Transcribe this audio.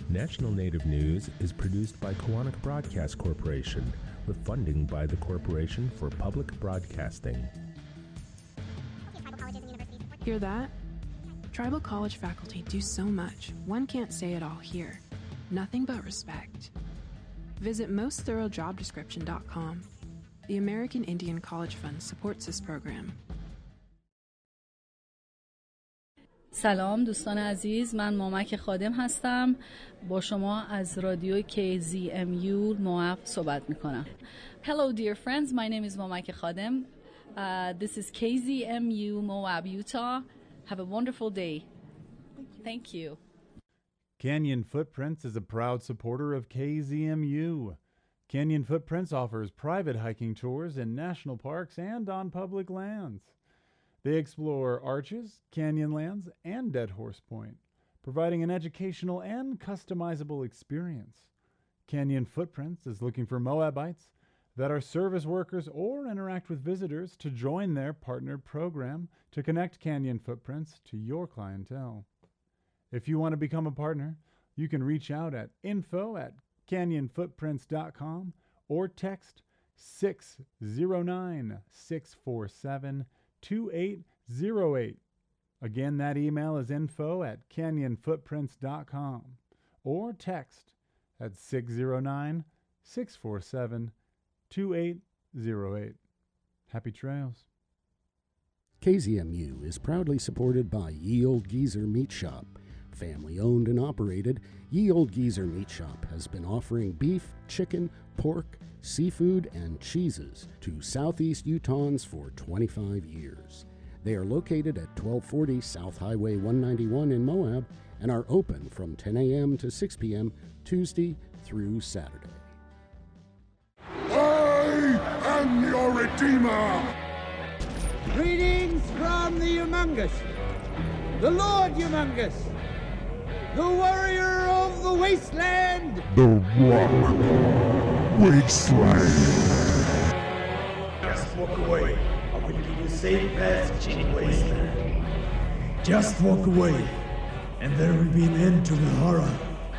National Native News is produced by Koahnic Broadcast Corporation with funding by the Corporation for Public Broadcasting. Hear that? Tribal college faculty do so much, one can't say it all here. Nothing but respect. Visit mostthoroughdjobdescription.com. The American Indian College Fund supports this program. سلام دوستان عزیز، من مامک خادم هستم. با شما از رادیو KZMU مواب صحبت میکنم. Hello dear friends, my name is Momek Khadem. This is KZMU Moab, Utah. Have a wonderful day. Thank you. Canyon Footprints is a proud supporter of KZMU. Canyon Footprints offers private hiking tours in national parks and on public lands. They explore arches, canyonlands, and Dead Horse Point, providing an educational and customizable experience. Canyon Footprints is looking for Moabites that are service workers or interact with visitors to join their partnered program to connect Canyon Footprints to your clientele. If you want to become a partner, you can reach out at info@canyonfootprints.com or text 609-647-2808. Again, that email is info@canyonfootprints.com or text at 609-647-2808. Happy trails. KZMU is proudly supported by Ye Old Geezer Meat Shop. Family owned and operated, Ye Old Geezer Meat Shop has been offering beef, chicken, pork, seafood, and cheeses to Southeast Utahns for 25 years. They are located at 1240 South Highway 191 in Moab and are open from 10 a.m. to 6 p.m. Tuesday through Saturday. I am your Redeemer! Greetings from the Humongous, the Lord Humongous, the warrior of the wasteland, The Rock Wasteland. Just walk away. I will give you safe passage in the wasteland. Just walk away, and there will be an end to the horror.